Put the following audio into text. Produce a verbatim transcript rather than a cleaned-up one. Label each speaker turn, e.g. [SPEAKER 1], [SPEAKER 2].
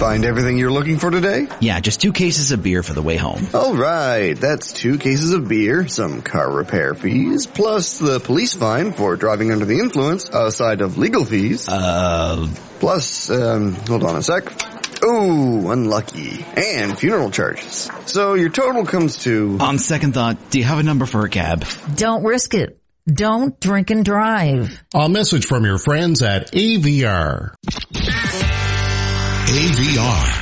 [SPEAKER 1] Find everything you're looking for today?
[SPEAKER 2] Yeah, just two cases of beer for the way home.
[SPEAKER 1] All right, that's two cases of beer, some car repair fees, plus the police fine for driving under the influence, aside of legal fees.
[SPEAKER 2] Uh...
[SPEAKER 1] Plus, um, hold on a sec. Ooh, unlucky. And funeral charges. So your total comes to...
[SPEAKER 2] On second thought, do you have a number for a cab?
[SPEAKER 3] Don't risk it. Don't drink and drive.
[SPEAKER 4] A message from your friends at A V R.
[SPEAKER 5] A V R.